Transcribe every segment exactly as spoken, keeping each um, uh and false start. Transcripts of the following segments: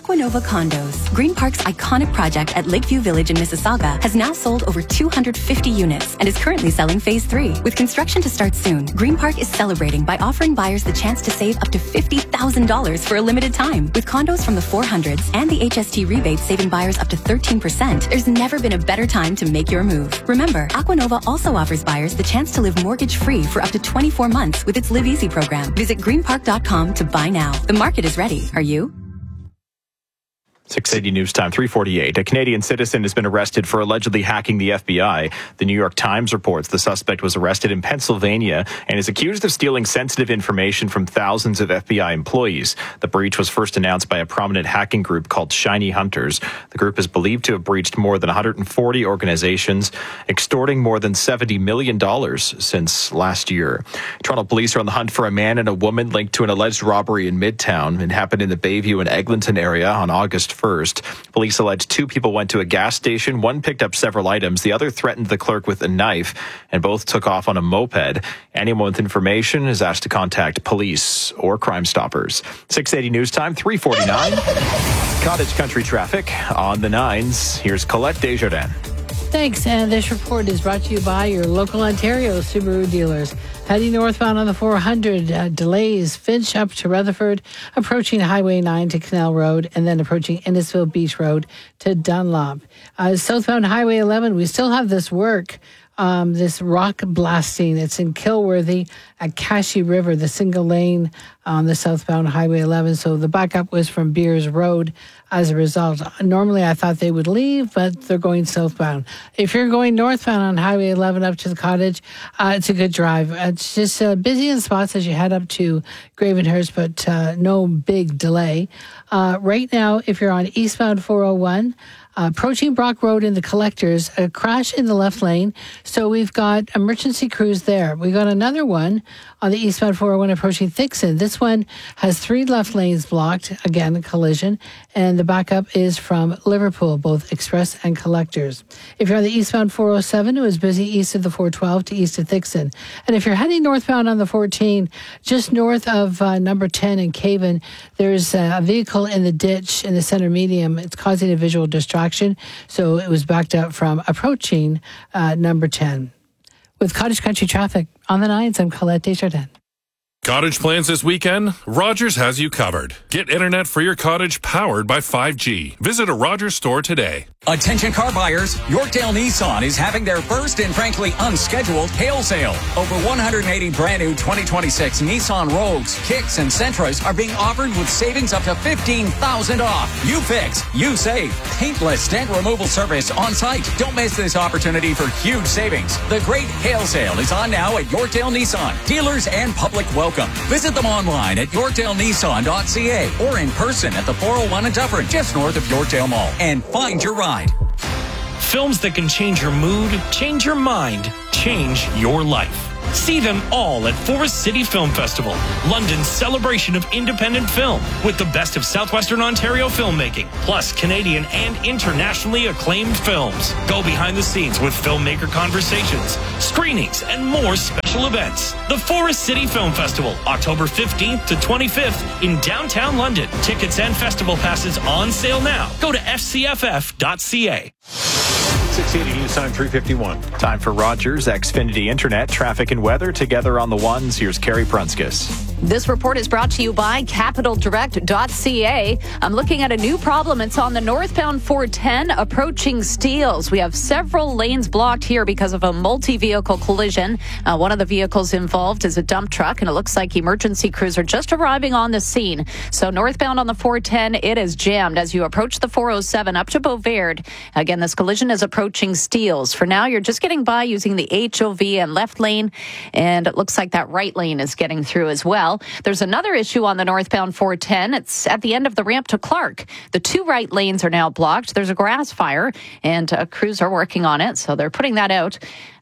Aquanova Condos. Green Park's iconic project at Lakeview Village in Mississauga has now sold over two hundred fifty units and is currently selling phase three. With construction to start soon, Green Park is celebrating by offering buyers the chance to save up to fifty thousand dollars for a limited time. With condos from the four hundreds and the H S T rebate saving buyers up to thirteen percent, there's never been a better time to make your move. Remember, Aquanova also offers buyers the chance to live mortgage-free for up to twenty-four months with its Live Easy program. Visit green park dot com to buy now. The market is ready. Are you? six eighty News Time, three forty-eight. A Canadian citizen has been arrested for allegedly hacking the F B I. The New York Times reports the suspect was arrested in Pennsylvania and is accused of stealing sensitive information from thousands of F B I employees. The breach was first announced by a prominent hacking group called Shiny Hunters. The group is believed to have breached more than one hundred forty organizations, extorting more than seventy million dollars since last year. Toronto police are on the hunt for a man and a woman linked to an alleged robbery in Midtown. It happened in the Bayview and Eglinton area on August first. Police allege two people went to a gas station. One picked up several items. The other threatened the clerk with a knife, and both took off on a moped. Anyone with information is asked to contact police or Crime Stoppers. six eighty News Time, three forty-nine. Cottage country traffic on the nines. Here's Colette Desjardins. Thanks, and this report is brought to you by your local Ontario Subaru dealers. Heading northbound on the four hundred, uh, delays Finch up to Rutherford, approaching Highway nine to Canal Road, and then approaching Innisfil Beach Road to Dunlop. Uh, southbound Highway eleven, we still have this work. Um, this rock blasting. It's in Kilworthy at Cashy River, the single lane on the southbound Highway eleven. So the backup was from Beers Road as a result. Normally I thought they would leave, but they're going southbound. If you're going northbound on Highway eleven up to the cottage, uh, it's a good drive. It's just uh, busy in spots as you head up to Gravenhurst, but uh, no big delay. Uh, right now, if you're on eastbound four oh one, Uh, approaching Brock Road in the collectors, a crash in the left lane. So we've got emergency crews there. We got another one on the eastbound four oh one approaching Thixon. This one has three left lanes blocked. Again, a collision. And the backup is from Liverpool, both express and collectors. If you're on the eastbound four oh seven, it was busy east of the four twelve to east of Thixon. And if you're heading northbound on the fourteen, just north of uh, number ten in Cavan, there's uh, a vehicle in the ditch in the center medium. It's causing a visual distraction. So it was backed up from approaching uh, number ten. With Cottage Country traffic on the nines, I'm Colette Desjardins. Cottage plans this weekend? Rogers has you covered. Get internet for your cottage powered by five G. Visit a Rogers store today. Attention car buyers, Yorkdale Nissan is having their first and frankly unscheduled hail sale. Over one hundred eighty brand new twenty twenty-six Nissan Rogues, Kicks, and Sentras are being offered with savings up to fifteen thousand dollars off. You fix, you save. Paintless dent removal service on site. Don't miss this opportunity for huge savings. The great hail sale is on now at Yorkdale Nissan. Dealers and public welcome. Visit them online at yorkdale nissan dot c a or in person at the four oh one in Dufferin, just north of Yorkdale Mall, and find your ride. Films that can change your mood, change your mind, change your life. See them all at Forest City Film Festival, London's celebration of independent film, with the best of Southwestern Ontario filmmaking, plus Canadian and internationally acclaimed films. Go behind the scenes with filmmaker conversations, screenings, and more special events. The Forest City Film Festival, October fifteenth to twenty-fifth in downtown London. Tickets and festival passes on sale now. Go to f c f f dot c a. six eighty News Time, three fifty-one. Time for Rogers Xfinity Internet, traffic and weather together on the ones. Here's Carrie Prunskis. This report is brought to you by capital direct dot c a. I'm looking at a new problem. It's on the northbound four ten approaching Steeles. We have several lanes blocked here because of a multi-vehicle collision. Uh, one of the vehicles involved is a dump truck, and it looks like emergency crews are just arriving on the scene. So northbound on the four ten, it is jammed as you approach the four oh seven up to Beauvard. Again, this collision is approaching Steeles. For now, you're just getting by using the H O V and left lane, and it looks like that right lane is getting through as well. There's another issue on the northbound four ten. It's at the end of the ramp to Clark. The two right lanes are now blocked. There's a grass fire, and uh, crews are working on it, so they're putting that out.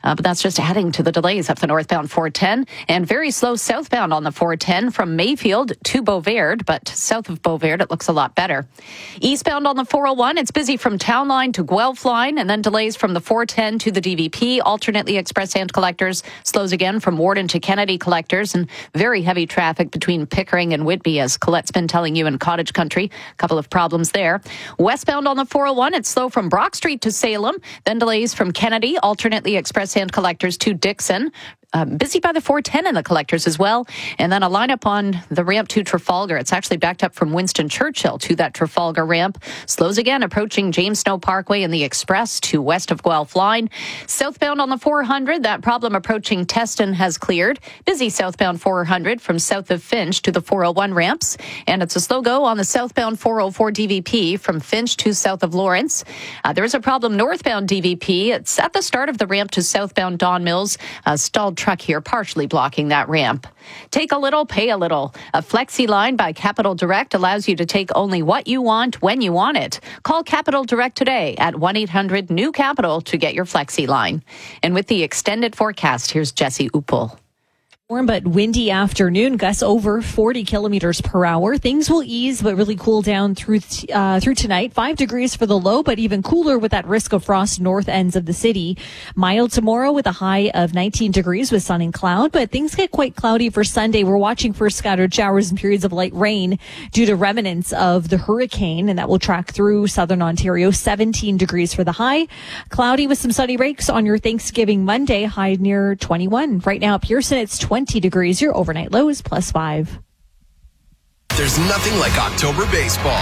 Uh, but that's just adding to the delays up the northbound four ten, and very slow southbound on the four ten from Mayfield to Beauvert, but south of Beauvert, it looks a lot better. Eastbound on the four oh one, it's busy from Town Line to Guelph Line, and then delays from the four ten to the D V P, alternately express and collectors. Slows again from Warden to Kennedy collectors, and very heavy traffic between Pickering and Whitby, as Colette's been telling you in Cottage Country. A couple of problems there. Westbound on the four oh one, it's slow from Brock Street to Salem, then delays from Kennedy, alternately express and collectors to Dixon. Uh, busy by the four ten in the collectors as well. And then a lineup on the ramp to Trafalgar. It's actually backed up from Winston Churchill to that Trafalgar ramp. Slows again approaching James Snow Parkway and the Express to west of Guelph Line. Southbound on the four hundred, that problem approaching Teston has cleared. Busy southbound four hundred from south of Finch to the four oh one ramps. And it's a slow go on the southbound four oh four D V P from Finch to south of Lawrence. Uh, there is a problem northbound D V P. It's at the start of the ramp to southbound Don Mills. Uh, stalled truck here partially blocking that ramp. Take a little, pay a little. A Flexi line by Capital Direct allows you to take only what you want when you want it. Call Capital Direct today at one eight hundred new capital to get your Flexi line. And with the extended forecast, here's Jesse Uppel. Warm but windy afternoon, gusts over forty kilometers per hour. Things will ease but really cool down through uh, through tonight. Five degrees for the low, but even cooler with that risk of frost north ends of the city. Mild tomorrow with a high of nineteen degrees with sun and cloud, but things get quite cloudy for Sunday. We're watching for scattered showers and periods of light rain due to remnants of the hurricane, and that will track through southern Ontario. seventeen degrees for the high. Cloudy with some sunny breaks on your Thanksgiving Monday, high near twenty-one. Right now, Pearson, it's twenty degrees. Your overnight low is plus five. There's nothing like October baseball.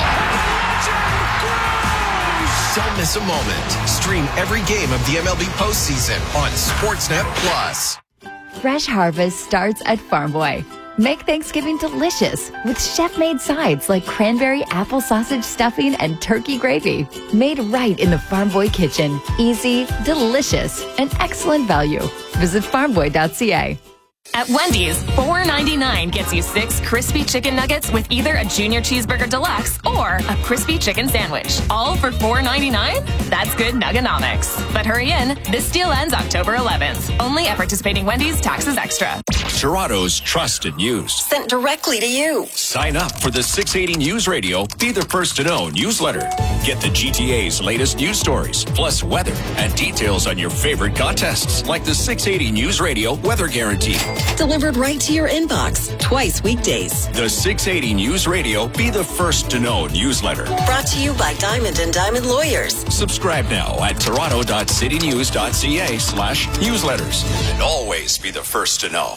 Don't miss a moment. Stream every game of the M L B postseason on Sportsnet Plus. Fresh harvest starts at Farm Boy. Make Thanksgiving delicious with chef-made sides like cranberry apple sausage stuffing and turkey gravy. Made right in the Farm Boy kitchen. Easy, delicious, and excellent value. Visit farm boy dot c a. At Wendy's, four ninety-nine gets you six crispy chicken nuggets with either a Junior Cheeseburger Deluxe or a crispy chicken sandwich. All for four ninety-nine? That's good nuggonomics. But hurry in, this deal ends October eleventh. Only at participating Wendy's, taxes extra. Toronto's trusted news. Sent directly to you. Sign up for the six eighty News Radio Be the First to Know newsletter. Get the G T A's latest news stories, plus weather and details on your favorite contests, like the six eighty News Radio Weather Guarantee. Delivered right to your inbox, twice weekdays. The six eighty News Radio Be the First to Know newsletter. Brought to you by Diamond and Diamond Lawyers. Subscribe now at toronto dot city news dot c a slash newsletters. And always be the first to know.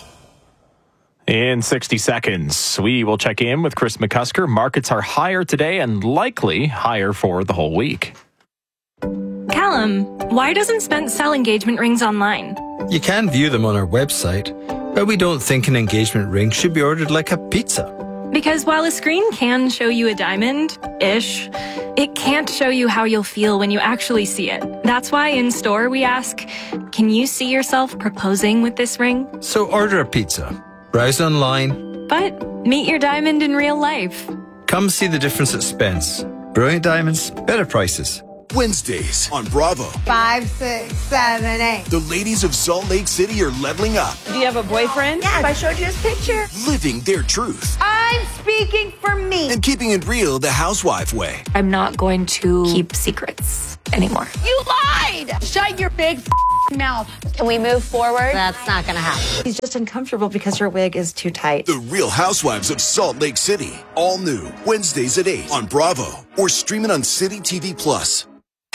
In sixty seconds, we will check in with Chris McCusker. Markets are higher today and likely higher for the whole week. Callum, why doesn't Spence sell engagement rings online? You can view them on our website, but we don't think an engagement ring should be ordered like a pizza. Because while a screen can show you a diamond-ish, it can't show you how you'll feel when you actually see it. That's why in store we ask, can you see yourself proposing with this ring? So order a pizza, browse online, but meet your diamond in real life. Come see the difference at Spence. Brilliant diamonds, better prices. Wednesdays on Bravo. Five, six, seven, eight. The ladies of Salt Lake City are leveling up. Do you have a boyfriend? Yes. If I showed you his picture. Living their truth. I'm speaking for me. And keeping it real the housewife way. I'm not going to keep secrets anymore. You lied! Shut your big mouth. Can we move forward? That's not going to happen. He's just uncomfortable because your wig is too tight. The Real Housewives of Salt Lake City. All new. Wednesdays at eight on Bravo. Or stream it on City T V Plus.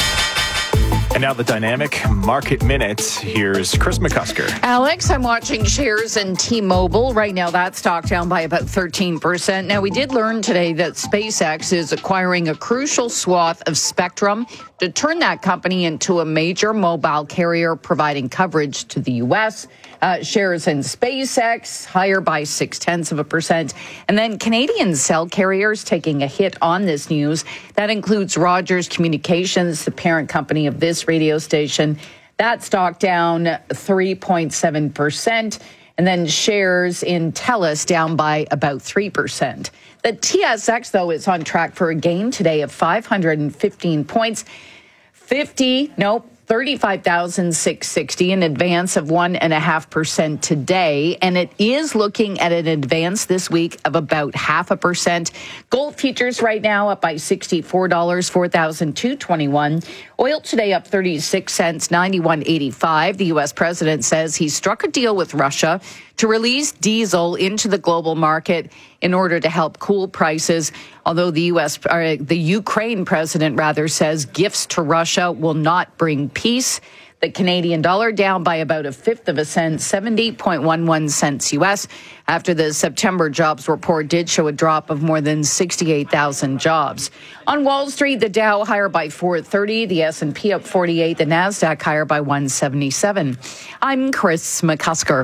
And now the Dynamic Market Minute. Here's Chris McCusker. Alex, I'm watching shares in T-Mobile. Right now, that stock down by about thirteen percent. Now, we did learn today that SpaceX is acquiring a crucial swath of spectrum to turn that company into a major mobile carrier providing coverage to the U S. Uh, shares in SpaceX higher by six tenths of a percent. And then Canadian cell carriers taking a hit on this news. That includes Rogers Communications, the parent company of this radio station. That stock down three point seven percent. And then shares in TELUS down by about three percent. The T S X, though, is on track for a gain today of five hundred fifteen points. fifty, nope. thirty-five thousand six hundred sixty, an advance of one point five percent today. And it is looking at an advance this week of about half a percent. Gold futures right now up by sixty-four dollars, four thousand two hundred twenty-one. Oil today up thirty-six cents, ninety-one eighty-five. The U S president says he struck a deal with Russia to release diesel into the global market in order to help cool prices. Although the U S, or the Ukraine president rather, says gifts to Russia will not bring peace. The Canadian dollar down by about a fifth of a cent, seventy point one one cents U S, after the September jobs report did show a drop of more than sixty-eight thousand jobs. On Wall Street, the Dow higher by four thirty, the S and P up forty-eight, the NASDAQ higher by one seventy-seven. I'm Chris McCusker.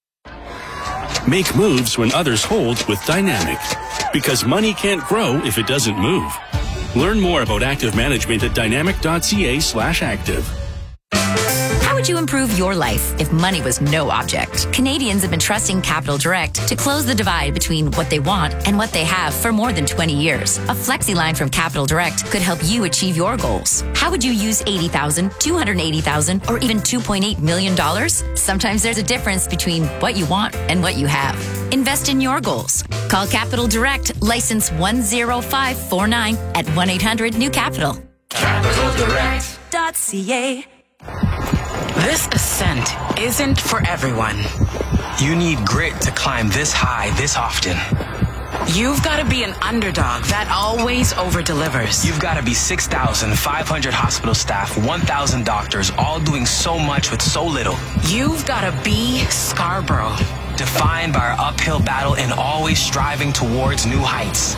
Make moves when others hold with Dynamic, because money can't grow if it doesn't move. Learn more about active management at dynamic.ca slash active. How would you improve your life if money was no object? Canadians have been trusting Capital Direct to close the divide between what they want and what they have for more than twenty years. A flexi line from Capital Direct could help you achieve your goals. How would you use eighty thousand dollars, two hundred eighty thousand dollars, or even two point eight million dollars? Sometimes there's a difference between what you want and what you have. Invest in your goals. Call Capital Direct, license one zero five four nine at one eight hundred new capital. capital direct dot c a. This ascent isn't for everyone. You need grit to climb this high this often. You've got to be an underdog that always over-delivers. You've got to be six thousand five hundred hospital staff, one thousand doctors, all doing so much with so little. You've got to be Scarborough. Defined by our uphill battle and always striving towards new heights.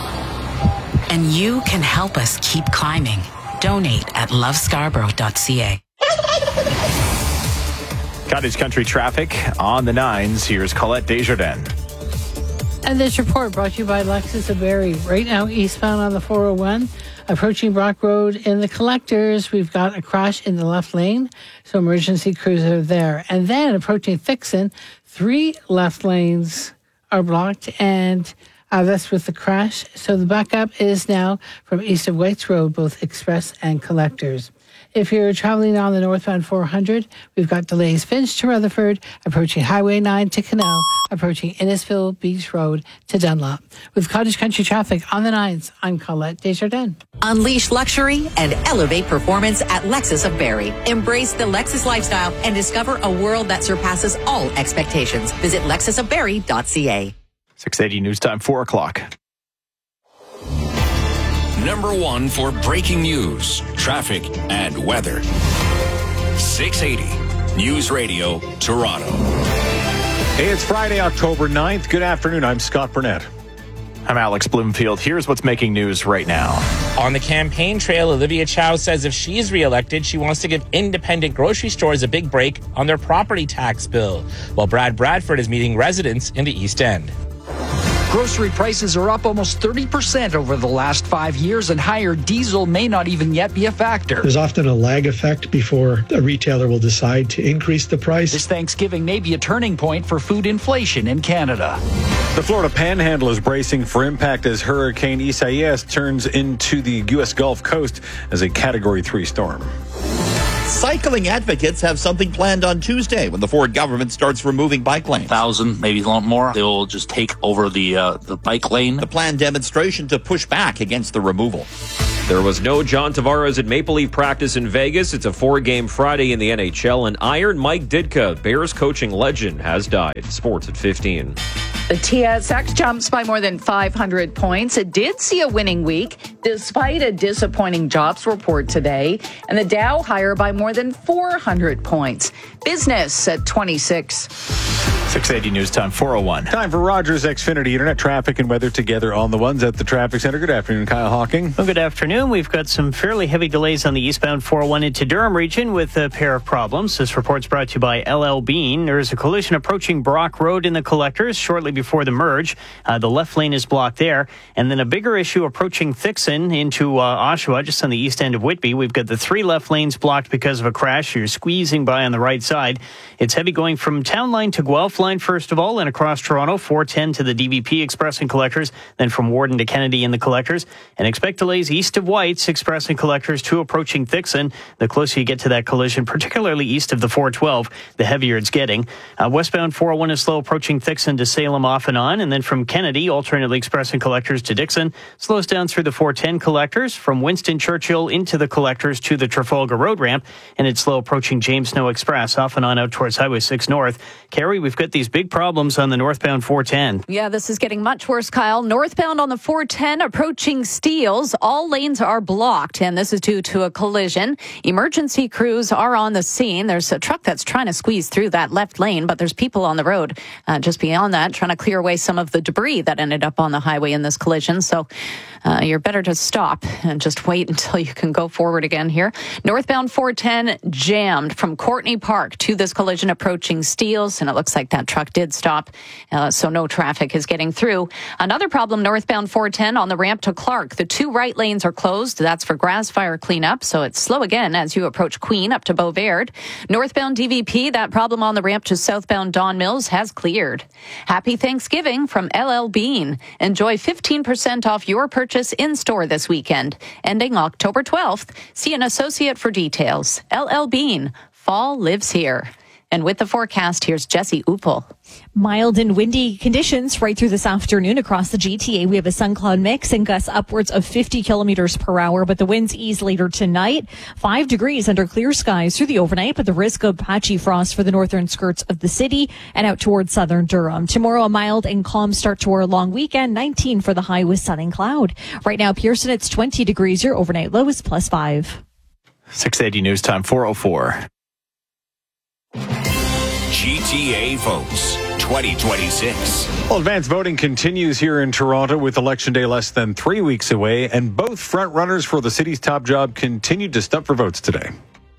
And you can help us keep climbing. Donate at love scarborough dot c a. Cottage Country traffic on the nines. Here's Colette Desjardins. And this report brought to you by Lexus of Barrie. Right now, eastbound on the four oh one, approaching Brock Road in the Collectors, we've got a crash in the left lane, so emergency crews are there. And then approaching Thixon, three left lanes are blocked, and uh, that's with the crash. So the backup is now from east of Waits Road, both Express and Collectors. If you're traveling on the northbound four hundred, we've got delays Finch to Rutherford, approaching Highway nine to Canal, approaching Innisfil Beach Road to Dunlop. With Cottage Country traffic on the nines, I'm Colette Desjardins. Unleash luxury and elevate performance at Lexus of Barrie. Embrace the Lexus lifestyle and discover a world that surpasses all expectations. Visit lexus of barrie dot c a. six eighty News Time, four o'clock. Number one for breaking news, traffic, and weather. six eighty News Radio, Toronto. Hey, it's Friday, October ninth. Good afternoon. I'm Scott Burnett. I'm Alex Bloomfield. Here's what's making news right now. On the campaign trail, Olivia Chow says if she's reelected, she wants to give independent grocery stores a big break on their property tax bill, while Brad Bradford is meeting residents in the East End. Grocery prices are up almost thirty percent over the last five years, and higher diesel may not even yet be a factor. There's often a lag effect before a retailer will decide to increase the price. This Thanksgiving may be a turning point for food inflation in Canada. The Florida Panhandle is bracing for impact as Hurricane Isaias turns into the U S Gulf Coast as a Category three storm. Cycling advocates have something planned on Tuesday when the Ford government starts removing bike lanes. Thousand, maybe a lot more. They will just take over the uh, the bike lane. The planned demonstration to push back against the removal. There was no John Tavares at Maple Leaf practice in Vegas. It's a four-game Friday in the N H L, and Iron Mike Ditka, Bears coaching legend, has died. Sports at fifteen. The T S X jumps by more than five hundred points. It did see a winning week despite a disappointing jobs report today. And the Dow higher by more than four hundred points. Business at twenty-six. six eighty News Time, four oh one. Time for Rogers Xfinity Internet traffic and weather together on the ones at the traffic center. Good afternoon, Kyle Hawking. Well, good afternoon. We've got some fairly heavy delays on the eastbound four oh one into Durham region with a pair of problems. This report's brought to you by L L Bean. There is a collision approaching Brock Road in the Collectors shortly before the merge. Uh, the left lane is blocked there. And then a bigger issue approaching Thixon into uh, Oshawa, just on the east end of Whitby. We've got the three left lanes blocked because of a crash. You're squeezing by on the right side. It's heavy going from Town Line to Guelph Line, first of all, and across Toronto, four ten to the D V P Express and Collectors, then from Warden to Kennedy in the Collectors. And expect delays east of White's Express and Collectors to approaching Thixon. The closer you get to that collision, particularly east of the four twelve, the heavier it's getting. Uh, westbound four oh one is slow approaching Thixon to Salem off and on, and then from Kennedy, alternately Express and Collectors to Dixon, slows down through the four ten Collectors, from Winston Churchill into the Collectors to the Trafalgar Road ramp, and it's slow approaching James Snow Express off and on out towards Highway six North. Carrie, we've got these big problems on the northbound four ten. Yeah, this is getting much worse, Kyle. Northbound on the four ten approaching Steeles, all lanes are blocked, and this is due to a collision. Emergency crews are on the scene. There's a truck that's trying to squeeze through that left lane, but there's people on the road uh, just beyond that trying to clear away some of the debris that ended up on the highway in this collision. So uh, you're better to stop and just wait until you can go forward again here. Northbound four ten jammed from Courtney Park to this collision approaching Steeles, and it looks like that truck did stop, uh, so no traffic is getting through. Another problem northbound four ten on the ramp to Clark. The two right lanes are closed. That's for grass fire cleanup, so it's slow again as you approach Queen up to Beauvert. Northbound D V P, that problem on the ramp to southbound Don Mills has cleared. Happy Thanksgiving from L L Bean. Enjoy fifteen percent off your purchase in store this weekend, ending October twelfth. See an associate for details. L L Bean, fall lives here. And with the forecast, here's Jesse Uppel. Mild and windy conditions right through this afternoon across the G T A. We have a sun cloud mix and gusts upwards of fifty kilometers per hour, but the winds ease later tonight. Five degrees under clear skies through the overnight, but the risk of patchy frost for the northern skirts of the city and out towards southern Durham. Tomorrow, a mild and calm start to our long weekend, nineteen for the high with sun and cloud. Right now, Pearson, it's twenty degrees. Your overnight low is plus five. six eighty News Time, four oh four. G T A votes twenty twenty-six. Well, advanced voting continues here in Toronto with Election Day less than three weeks away, and both front-runners for the city's top job continued to stump for votes today.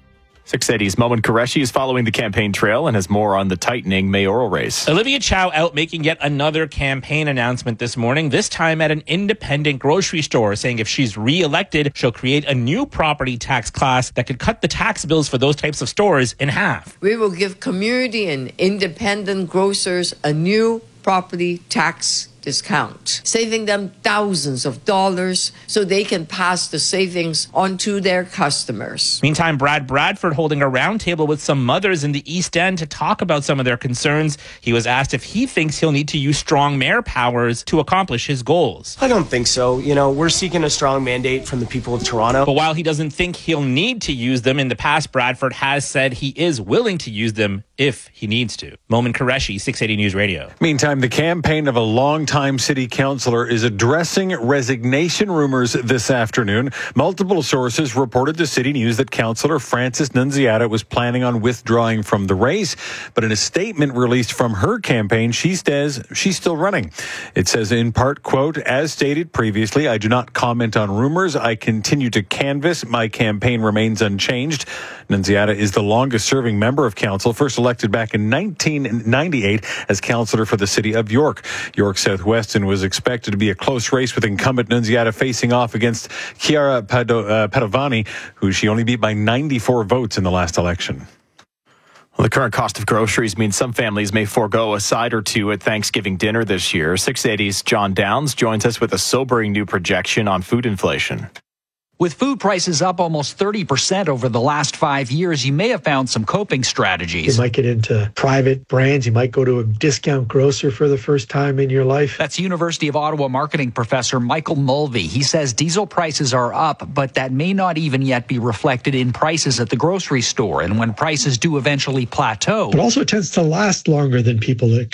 six eighty's Momin Qureshi is following the campaign trail and has more on the tightening mayoral race. Olivia Chow out making yet another campaign announcement this morning, this time at an independent grocery store, saying if she's re-elected, she'll create a new property tax class that could cut the tax bills for those types of stores in half. We will give community and independent grocers a new property tax discount, saving them thousands of dollars so they can pass the savings on to their customers. Meantime, Brad Bradford holding a roundtable with some mothers in the East End to talk about some of their concerns. He was asked if he thinks he'll need to use strong mayor powers to accomplish his goals. I don't think so. You know, we're seeking a strong mandate from the people of Toronto. But while he doesn't think he'll need to use them, in the past, Bradford has said he is willing to use them if he needs to. Momin Qureshi, six eighty News Radio. Meantime, the campaign of a longtime city councillor is addressing resignation rumors this afternoon. Multiple sources reported to City News that Councillor Frances Nunziata was planning on withdrawing from the race, but in a statement released from her campaign, she says she's still running. It says in part, quote, as stated previously, I do not comment on rumors. I continue to canvass. My campaign remains unchanged. Nunziata is the longest-serving member of council, first elected back in nineteen ninety-eight as councillor for the city of York. York Southwestern was expected to be a close race with incumbent Nunziata facing off against Chiara Pado, uh, Padovani, who she only beat by ninety-four votes in the last election. Well, the current cost of groceries means some families may forego a side or two at Thanksgiving dinner this year. six eighty's John Downs joins us with a sobering new projection on food inflation. With food prices up almost thirty percent over the last five years, you may have found some coping strategies. You might get into private brands. You might go to a discount grocer for the first time in your life. That's University of Ottawa marketing professor Michael Mulvey. He says diesel prices are up, but that may not even yet be reflected in prices at the grocery store. And when prices do eventually plateau. But also it tends to last longer than people